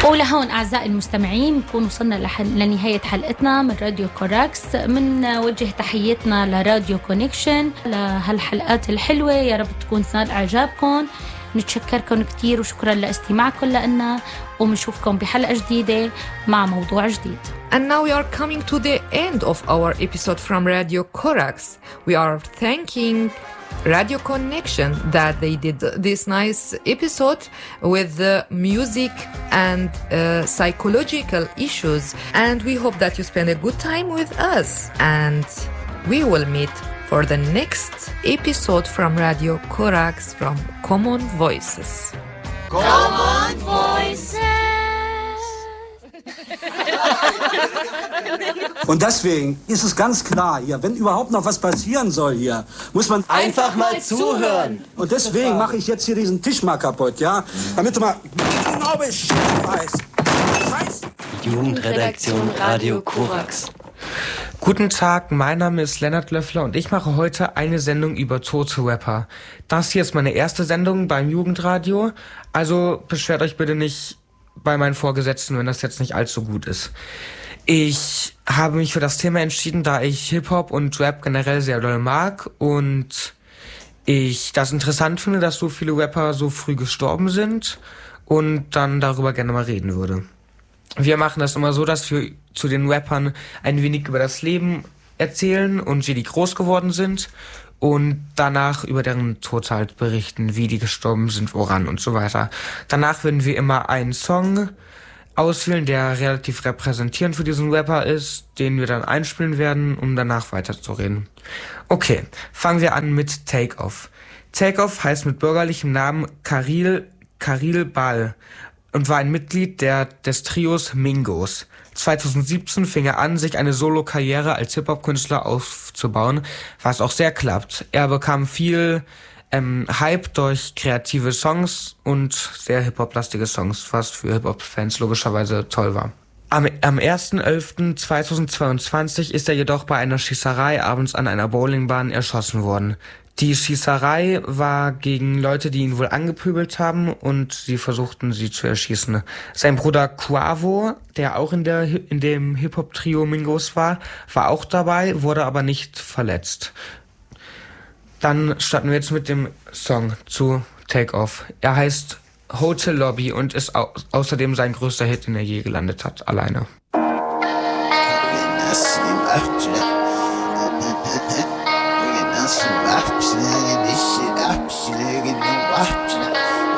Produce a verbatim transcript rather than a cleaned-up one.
ولهون أعزائي المستمعين نكون وصلنا لحل... لنهاية حلقتنا من راديو كوراكس. من وجه تحياتنا لراديو كونيكشن لهالحلقات الحلوة، يا رب تكون تنال إعجابكم. نتشكركم كتير وشكرا لاستماعكم لنا، ومنشوفكم بحلقة جديدة مع موضوع جديد. And now we are coming to the end of our episode from Radio Corax. We are thanking Radio Connection that they did this nice episode with the music and uh, psychological issues. And we hope that you spend a good time with us. And we will meet for the next episode from Radio Corax from Common Voices. Common Voices! Und deswegen ist es ganz klar hier, wenn überhaupt noch was passieren soll hier, muss man einfach mal zuhören. Und deswegen mache ich jetzt hier diesen Tisch mal kaputt, ja? Damit du mal genau Bescheid weißt. Scheiße. Jugendredaktion Radio Corax. Guten Tag, mein Name ist Lennart Löffler und ich mache heute eine Sendung über tote Rapper. Das hier ist meine erste Sendung beim Jugendradio, also beschwert euch bitte nicht bei meinen Vorgesetzten, wenn das jetzt nicht allzu gut ist. Ich habe mich für das Thema entschieden, da ich Hip-Hop und Rap generell sehr doll mag und ich das interessant finde, dass so viele Rapper so früh gestorben sind und dann darüber gerne mal reden würde. Wir machen das immer so, dass wir zu den Rappern ein wenig über das Leben erzählen und wie die groß geworden sind und danach über deren Tod halt berichten, wie die gestorben sind, woran und so weiter. Danach werden wir immer einen Song auswählen, der relativ repräsentierend für diesen Rapper ist, den wir dann einspielen werden, um danach weiterzureden. Okay, fangen wir an mit Take Off. Take Off heißt mit bürgerlichem Namen Karil, Karil Ball und war ein Mitglied der, des Trios Mingos. zweitausendsiebzehn fing er an, sich eine Solo-Karriere als Hip-Hop-Künstler aufzubauen, was auch sehr klappt. Er bekam viel ähm, Hype durch kreative Songs und sehr Hip-Hop-lastige Songs, was für Hip-Hop-Fans logischerweise toll war. Am, am ersten elften zweitausendzweiundzwanzig ist er jedoch bei einer Schießerei abends an einer Bowlingbahn erschossen worden. Die Schießerei war gegen Leute, die ihn wohl angepöbelt haben und sie versuchten, sie zu erschießen. Sein Bruder Quavo, der auch in der in dem Hip-Hop-Trio Mingos war, war auch dabei, wurde aber nicht verletzt. Dann starten wir jetzt mit dem Song zu Take Off. Er heißt Hotel Lobby und ist au- außerdem sein größter Hit, den er je gelandet hat, alleine.